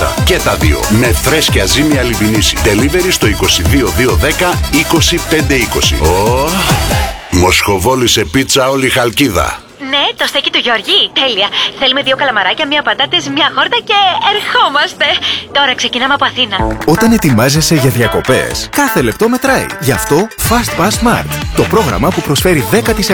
πίτσα. Και τα δύο. Με φρέσκια ζύμη Αλιμπινίση. Delivery στο 22210 20520. Μοσχοβόλη σε πίτσα όλη η Χαλκίδα. Ναι, το στέκι του Γιώργη. Τέλεια. Θέλουμε 2 καλαμαράκια, 1 πατάτες, 1 χόρτα και ερχόμαστε. Τώρα ξεκινάμε από Αθήνα. Όταν ετοιμάζεσαι για διακοπές, κάθε λεπτό μετράει. Γι' αυτό Fast Pass Smart. Το πρόγραμμα που προσφέρει 10%